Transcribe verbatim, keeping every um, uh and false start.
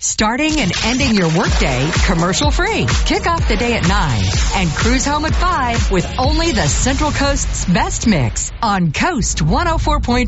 Starting and ending your workday commercial free. Kick off the day at nine and cruise home at five with only the Central Coast's best mix on Coast one oh four point five.